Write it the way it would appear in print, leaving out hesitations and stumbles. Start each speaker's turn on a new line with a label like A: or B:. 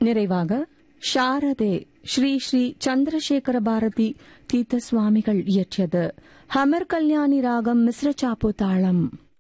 A: நிறைவாக ஷாரதே ஸ்ரீ ஸ்ரீ சந்திரசேகர பாரதி தீர்த்த சுவாமிகள் இயற்றியது ஹமர் கல்யாணி ராகம் மிஸ்ர சாப்பு தாளம்.